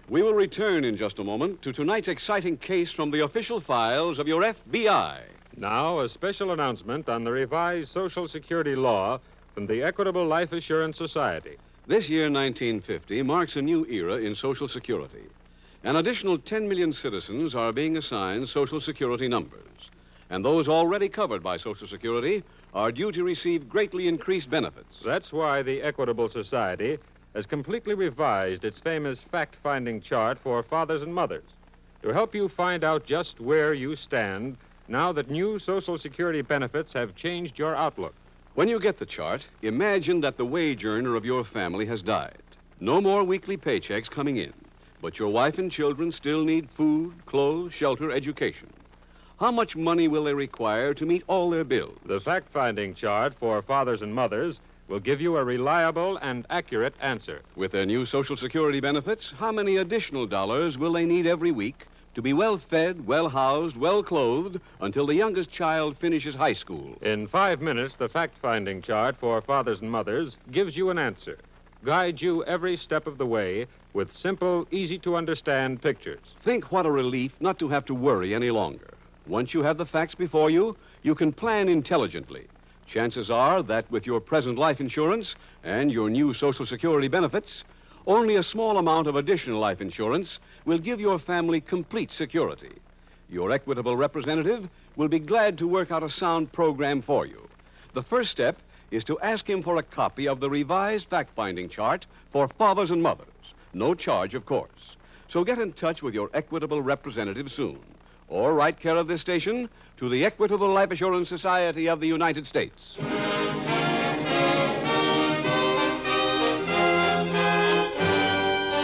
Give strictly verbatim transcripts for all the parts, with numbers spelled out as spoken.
We will return in just a moment to tonight's exciting case from the official files of your F B I. Now, a special announcement on the revised Social Security law from the Equitable Life Assurance Society. This year, nineteen fifty, marks a new era in Social Security. An additional ten million citizens are being assigned Social Security numbers. And those already covered by Social Security are due to receive greatly increased benefits. That's why the Equitable Society has completely revised its famous fact-finding chart for fathers and mothers to help you find out just where you stand now that new Social Security benefits have changed your outlook. When you get the chart, imagine that the wage earner of your family has died. No more weekly paychecks coming in, but your wife and children still need food, clothes, shelter, education. How much money will they require to meet all their bills? The fact-finding chart for fathers and mothers will give you a reliable and accurate answer. With their new Social Security benefits, how many additional dollars will they need every week to be well-fed, well-housed, well-clothed until the youngest child finishes high school? In five minutes, the fact-finding chart for fathers and mothers gives you an answer, guides you every step of the way with simple, easy-to-understand pictures. Think what a relief not to have to worry any longer. Once you have the facts before you, you can plan intelligently. Chances are that with your present life insurance and your new Social Security benefits, only a small amount of additional life insurance will give your family complete security. Your Equitable representative will be glad to work out a sound program for you. The first step is to ask him for a copy of the revised fact-finding chart for fathers and mothers. No charge, of course. So get in touch with your Equitable representative soon. Or write care of this station to the Equitable Life Assurance Society of the United States.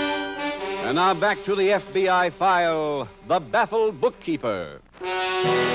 And now back to the F B I file, The Baffled Bookkeeper.